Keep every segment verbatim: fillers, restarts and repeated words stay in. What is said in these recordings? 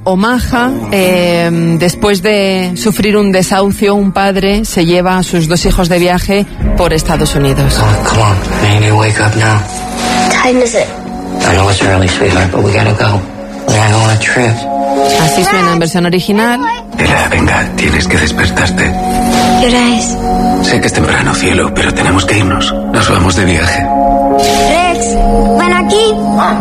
Omaha. Eh, después de sufrir un desahucio, un padre se lleva a sus dos hijos de viaje por Estados Unidos. Oh, come on. I need you to wake up now. What time is it? I know it's early, sweetheart, but we gotta go. We gotta go on a trip. Así suena en versión original. Ella, venga, tienes que despertarte. ¿Qué hora es? Sé que es temprano, cielo, pero tenemos que irnos. Nos vamos de viaje. Rex, ven aquí.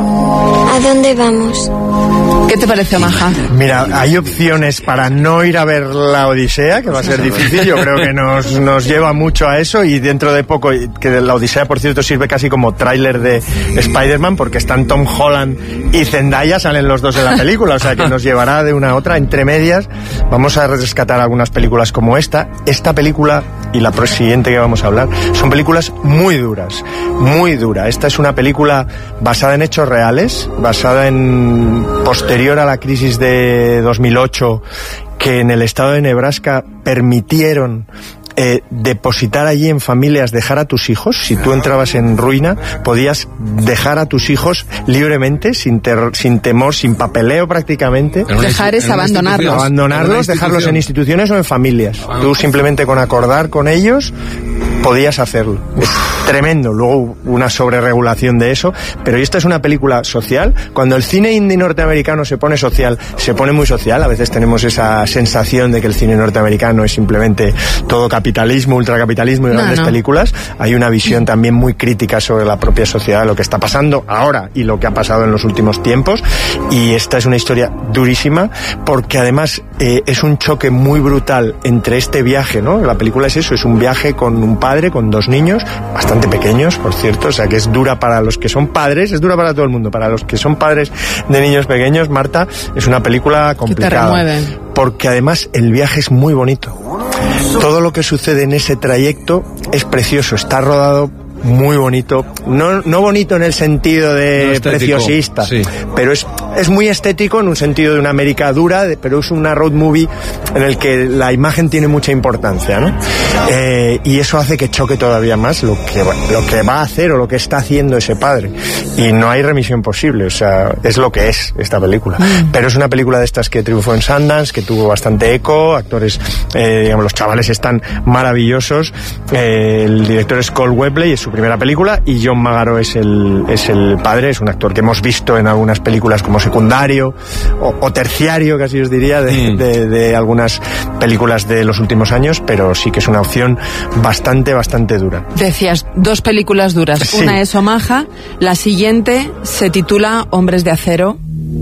¿A dónde vamos? ¿Qué te parece, Omaha? Mira, hay opciones para no ir a ver la Odisea, que va a ser difícil. Yo creo que nos, nos lleva mucho a eso, y dentro de poco, que la Odisea, por cierto, sirve casi como tráiler de Spider-Man, porque están Tom Holland y Zendaya, salen los dos en la película, o sea que nos llevará de una a otra. Entre medias vamos a rescatar algunas películas como esta. Esta película y la siguiente que vamos a hablar son películas muy duras, muy dura. Esta es una película basada en hechos reales, basada en posterior a la crisis de dos mil ocho, que en el estado de Nebraska permitieron Eh, depositar allí en familias, dejar a tus hijos. Si tú entrabas en ruina, podías dejar a tus hijos libremente, sin, ter- sin temor, sin papeleo prácticamente. Dejar es abandonarlos. Abandonarlos, dejarlos en instituciones o en familias. Tú simplemente con acordar con ellos podías hacerlo. Es tremendo. Luego una sobreregulación de eso, pero esta es una película social. Cuando el cine indie norteamericano se pone social, se pone muy social. A veces tenemos esa sensación de que el cine norteamericano es simplemente todo capitalismo, ultracapitalismo y no, grandes no. películas. Hay una visión también muy crítica sobre la propia sociedad, lo que está pasando ahora y lo que ha pasado en los últimos tiempos. Y esta es una historia durísima, porque además eh, es un choque muy brutal entre este viaje, ¿no? La película es eso, es un viaje con un padre, con dos niños, bastante pequeños, por cierto, o sea que es dura para los que son padres, es dura para todo el mundo. Para los que son padres de niños pequeños, Marta, es una película complicada. Que te remueve. Porque además el viaje es muy bonito. Todo lo que sucede en ese trayecto es precioso, está rodado muy bonito, no, no bonito en el sentido de no preciosista, sí. pero es, es muy estético en un sentido de una América dura, de, pero es una road movie en el que la imagen tiene mucha importancia, ¿no? Eh, y eso hace que choque todavía más lo que, lo que va a hacer o lo que está haciendo ese padre, y no hay remisión posible, o sea, es lo que es esta película, mm. pero es una película de estas que triunfó en Sundance, que tuvo bastante eco, actores, eh, digamos, los chavales están maravillosos, eh, el director es Cole Webley, es su primera película, y John Magaro es el, es el padre, es un actor que hemos visto en algunas películas como secundario o, o terciario, casi os diría, de, mm. de, de algunas películas de los últimos años, pero sí que es una opción bastante, bastante dura. Decías, dos películas duras. Sí. Una es Omaha, la siguiente se titula Hombres de Acero.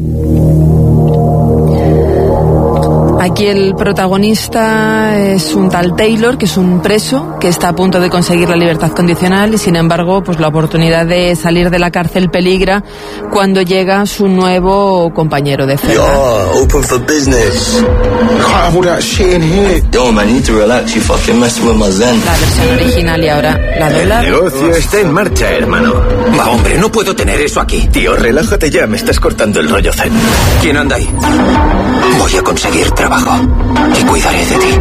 Aquí el protagonista es un tal Taylor, que es un preso que está a punto de conseguir la libertad condicional, y sin embargo, pues la oportunidad de salir de la cárcel peligra cuando llega su nuevo compañero de celda. Yo, open for business. Can't hold that shit in here. Yo, man, you need to relax. You fucking messing with my zen. La versión original y ahora la doblada. El negocio está en marcha, hermano. Va, hombre, no puedo tener eso aquí. Tío, relájate ya, me estás cortando el rollo zen. ¿Quién anda ahí? Voy a conseguir trabajo y cuidaré de ti.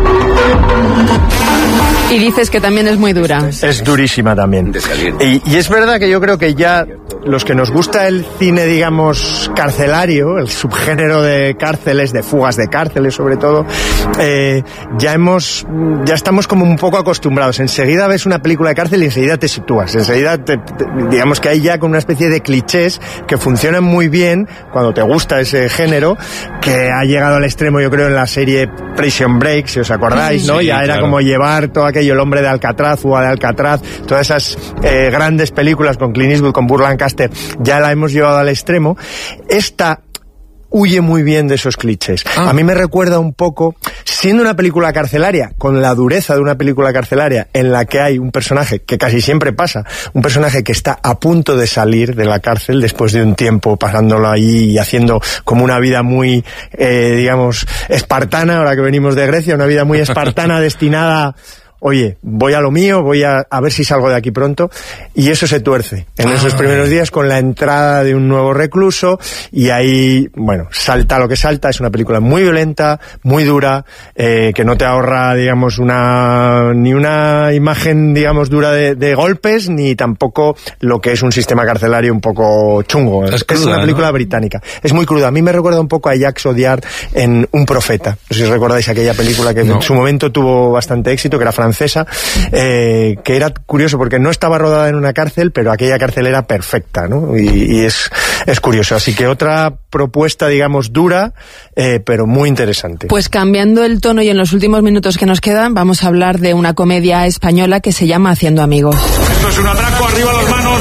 Y dices que también es muy dura. Es durísima también. Y, y es verdad que yo creo que ya los que nos gusta el cine, digamos, carcelario, el subgénero de cárceles, de fugas de cárceles sobre todo, eh, ya hemos, ya estamos como un poco acostumbrados. Enseguida ves una película de cárcel y enseguida te sitúas. Enseguida, te, te, digamos que hay ya con una especie de clichés que funcionan muy bien cuando te gusta ese género, que ha llegado al extremo, yo creo, en la serie Prison Break, si os acordáis, ¿no? Sí, ya claro. era como llevar todo aquello, El hombre de Alcatraz, Fuga de Alcatraz, todas esas eh, grandes películas con Clint Eastwood, con Burt Lancaster, ya la hemos llevado al extremo. Esta huye muy bien de esos clichés. Ah. A mí me recuerda un poco, siendo una película carcelaria, con la dureza de una película carcelaria, en la que hay un personaje, que casi siempre pasa, un personaje que está a punto de salir de la cárcel después de un tiempo pasándolo ahí y haciendo como una vida muy, eh, digamos, espartana, ahora que venimos de Grecia, una vida muy espartana destinada oye, voy a lo mío, voy a, a ver si salgo de aquí pronto, y eso se tuerce en ah. esos primeros días con la entrada de un nuevo recluso, y ahí, bueno, salta lo que salta. Es una película muy violenta, muy dura, eh, que no te ahorra, digamos, una ni una imagen, digamos, dura de, de golpes, ni tampoco lo que es un sistema carcelario un poco chungo. Es, cruda, es una película, ¿no?, británica. Es muy cruda. A mí me recuerda un poco a Jacques Audiard en Un profeta. No sé si recordáis aquella película que no. en su momento tuvo bastante éxito, que era francesa, eh, que era curioso porque no estaba rodada en una cárcel, pero aquella cárcel era perfecta, ¿no? Y, y es, es curioso. Así que otra propuesta, digamos, dura, eh, pero muy interesante. Pues cambiando el tono y en los últimos minutos que nos quedan, vamos a hablar de una comedia española que se llama Haciendo amigos. Esto es un atraco, arriba las manos.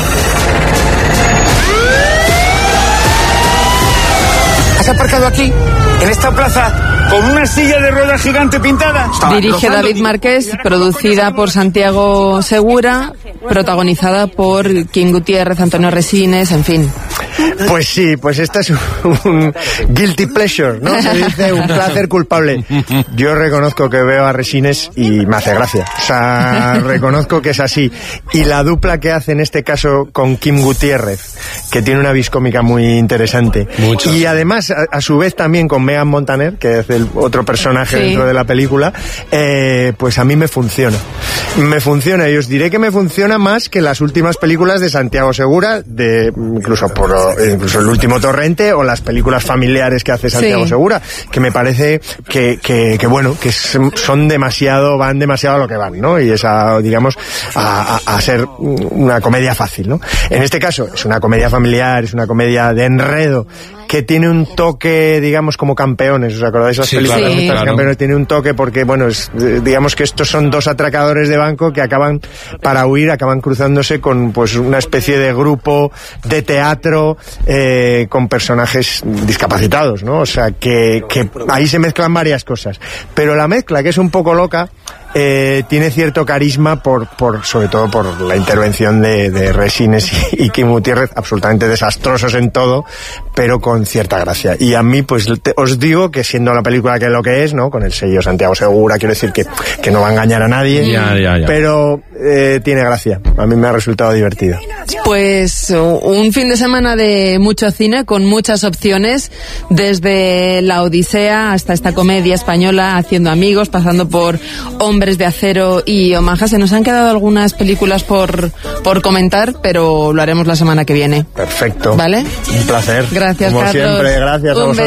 ¿Has aparcado aquí, en esta plaza, con una silla de ruedas gigante pintada? Dirige David Márquez, producida por Santiago Segura, protagonizada por Kim Gutiérrez, Antonio Resines, en fin. Pues sí, pues esta es un, un guilty pleasure, ¿no? Se dice un placer culpable. Yo reconozco que veo a Resines y me hace gracia. O sea, reconozco que es así. Y la dupla que hace en este caso con Kim Gutiérrez, que tiene una vis cómica muy interesante. Mucho. Y además, a, a su vez también con Megan Montaner, que es el otro personaje sí. dentro de la película, eh, pues a mí me funciona. Me funciona, y os diré que me funciona más que las últimas películas de Santiago Segura, de incluso por incluso El último torrente o las películas familiares que hace Santiago sí. Segura, que me parece que, que, que bueno, que son demasiado, van demasiado a lo que van, ¿no? Y es a, digamos, a, a, a ser una comedia fácil, ¿no? En este caso es una comedia familiar, es una comedia de enredo, que tiene un toque, digamos, como Campeones. ¿Os acordáis de las sí, películas? Sí. Claro. Campeones tiene un toque porque, bueno, es, digamos que estos son dos atracadores de banco que acaban, para huir, acaban cruzándose con, pues, una especie de grupo de teatro eh, con personajes discapacitados, ¿no? O sea, que, que ahí se mezclan varias cosas. Pero la mezcla, que es un poco loca, Eh, tiene cierto carisma por, por, sobre todo por la intervención de, de Resines y, y Kim Gutiérrez, absolutamente desastrosos en todo, pero con cierta gracia. Y a mí, pues, te, os digo que siendo la película que es lo que es, ¿no? Con el sello Santiago Segura, quiero decir que, que no va a engañar a nadie, ya, ya, ya. pero eh, tiene gracia. A mí me ha resultado divertido. Pues un fin de semana de mucho cine, con muchas opciones, desde La Odisea hasta esta comedia española Haciendo amigos, pasando por Hombres de Acero y Omaha. Se nos han quedado algunas películas por, por comentar, pero lo haremos la semana que viene. Perfecto. ¿Vale? Un placer. Gracias, Como Carlos. siempre, gracias a vosotros.